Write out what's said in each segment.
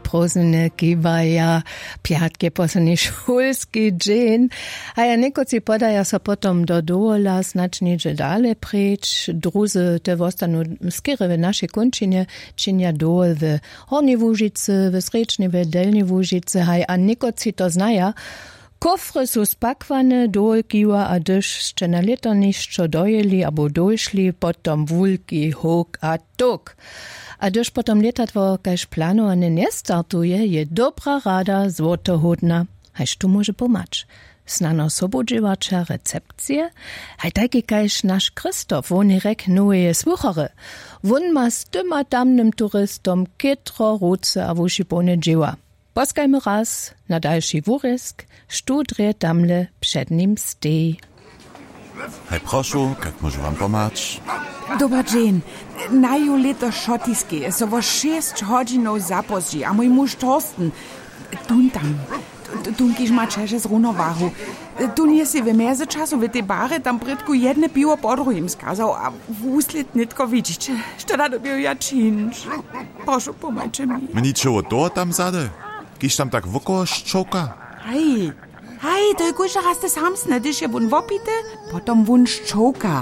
prozny kibaja, piatke posledný šulský džin. A ja nekoci podaja sa potom do dola, snad niedzie dalej preč. Druzy te ostanu skiery w naszej končinie, činia dol w Hornej Łužicy, w Srečnej, w Delnej Łužicy. A nekoci to znaja. Kofry su spakwane, dol kiwa, a dyż jeszcze na lito niższo dojeli, abo dojszli, potom wulki, huk a tuk. A dyż potom letatwo kaž planowane nie startuje, je dobra rada złotohodna. Hajż tu może pomacz. Znano sobodziewača recepcije, haj taki kaž naš Kristof, on je rek noje sluchare. Won ma s tyma tamnym turystom kitro, ruce a wušipone dzieła. Poskajmy raz na dalszy wórysk, studrie tamle przed nim stej. Hej, proszę, jak może wam pomóc? Dobar dzień. Naju leto šotiski, so vo 6 hodzinov zapozdzi, a mój muž Torsten, tun tam. Tun kiž ma čeže z runovahu. Tun je si v meze času v te bare tam britku jedne pivo po druhim skazal, a v úslit nitko vidič. Što da dobil ja činč. Prošu, pomajče mi. Meni čeho to tam zade? Kiž tam tak voko ščoka? Hej, to je kuža raz te samsne, když je bun vopite, potom bun ščoka.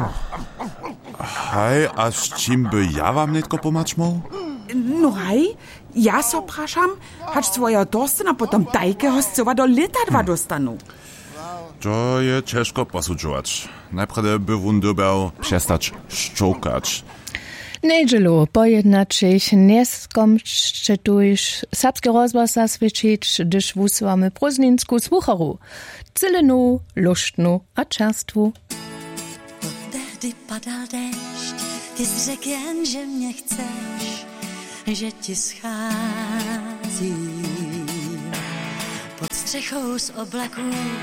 Hej, a s čím by ja vám netko pomać mógł? No hej, ja so prašam, hač svoja Torstena potom tajke hostcova do letadva dostanu. To je ciężko posudzować. Najpierw by wun dobał przestać szczokać. Neđelo pojednačih neskomščetuješ serbski rozbor zasvědčić, když vusvame prozninsku slucharu, celenu, luštnu a čerstvu. Tehdy padal déšť, ty jsi řekl jen, že mě chceš, že ti scházím. Pod střechou z oblaků